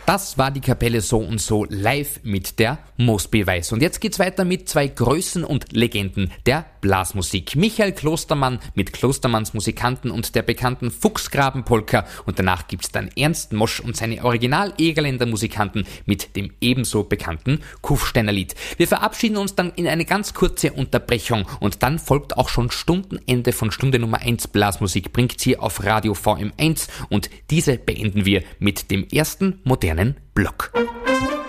Das war die Kapelle So und So live mit der Mosby-Weiß. Und jetzt geht's weiter mit zwei Größen und Legenden der Blasmusik. Michael Klostermann mit Klostermanns Musikanten und der bekannten Fuchsgraben-Polka. Und danach gibt's dann Ernst Mosch und seine Original-Egerländer Musikanten mit dem ebenso bekannten Kufsteiner Lied. Wir verabschieden uns dann in eine ganz kurze Unterbrechung und dann folgt auch schon Stundenende von Stunde Nummer 1 Blasmusik, bringt sie auf Radio VM1 und diese beenden wir mit dem ersten modernen Block.